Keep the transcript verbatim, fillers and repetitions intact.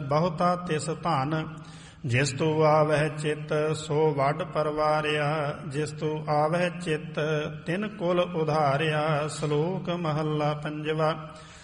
ਬਹੁਤਾ ਤਿਸ ਧਨ। ਜਿਸ ਤੂ ਆਵਹਿ ਚਿਤ ਸੋ ਵੱਡ ਪਰਵਾਰਿਆ। ਜਿਸ ਤੂ ਆਵਹਿ ਚਿਤ ਤਿਨ ਕੁਲ ਉਧਾਰਿਆ। ਸ਼ਲੋਕ ਮਹੱਲਾ ਪੰਜਵਾ।